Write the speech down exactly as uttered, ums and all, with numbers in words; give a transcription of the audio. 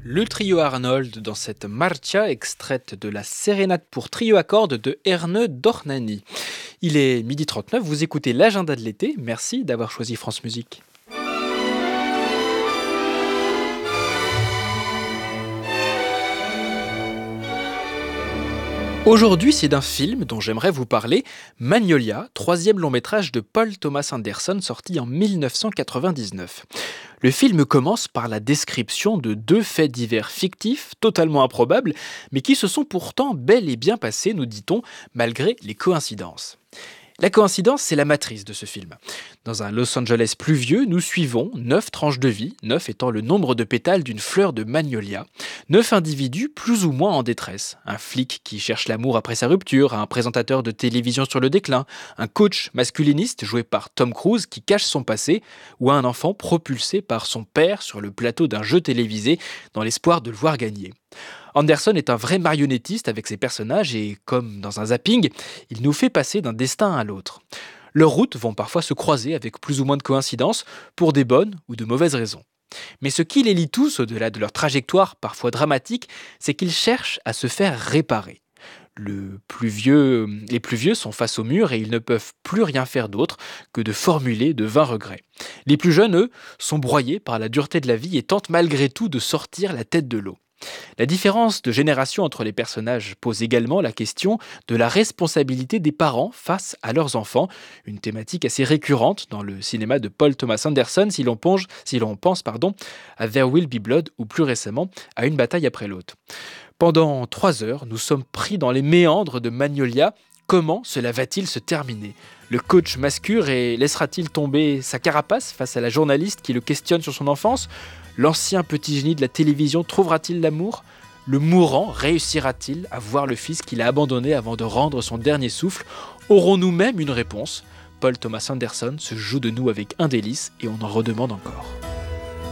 Le trio Arnold dans cette Marcia extraite de la sérénade pour trio à cordes de Erne Dornani. Il est midi trente-neuf, vous écoutez l'agenda de l'été, merci d'avoir choisi France Musique. Aujourd'hui, c'est d'un film dont j'aimerais vous parler, Magnolia, troisième long métrage de Paul Thomas Anderson sorti en dix-neuf cent quatre-vingt-dix-neuf. Le film commence par la description de deux faits divers fictifs, totalement improbables, mais qui se sont pourtant bel et bien passés, nous dit-on, malgré les coïncidences. La coïncidence, c'est la matrice de ce film. Dans un Los Angeles pluvieux, nous suivons neuf tranches de vie, neuf étant le nombre de pétales d'une fleur de magnolia, neuf individus plus ou moins en détresse. Un flic qui cherche l'amour après sa rupture, un présentateur de télévision sur le déclin, un coach masculiniste joué par Tom Cruise qui cache son passé, ou un enfant propulsé par son père sur le plateau d'un jeu télévisé dans l'espoir de le voir gagner. Anderson est un vrai marionnettiste avec ses personnages et, comme dans un zapping, il nous fait passer d'un destin à l'autre. Leurs routes vont parfois se croiser avec plus ou moins de coïncidences, pour des bonnes ou de mauvaises raisons. Mais ce qui les lie tous, au-delà de leur trajectoire parfois dramatique, c'est qu'ils cherchent à se faire réparer. Le plus vieux, les plus vieux sont face au mur et ils ne peuvent plus rien faire d'autre que de formuler de vains regrets. Les plus jeunes, eux, sont broyés par la dureté de la vie et tentent malgré tout de sortir la tête de l'eau. La différence de génération entre les personnages pose également la question de la responsabilité des parents face à leurs enfants, une thématique assez récurrente dans le cinéma de Paul Thomas Anderson si l'on, ponge, si l'on pense pardon, à There Will Be Blood ou plus récemment à Une bataille après l'autre. Pendant trois heures, nous sommes pris dans les méandres de Magnolia. Comment cela va-t-il se terminer ? Le coach mascure et laissera-t-il tomber sa carapace face à la journaliste qui le questionne sur son enfance ? L'ancien petit génie de la télévision trouvera-t-il l'amour ? Le mourant réussira-t-il à voir le fils qu'il a abandonné avant de rendre son dernier souffle ? Aurons-nous même une réponse ? Paul Thomas Anderson se joue de nous avec un délice et on en redemande encore.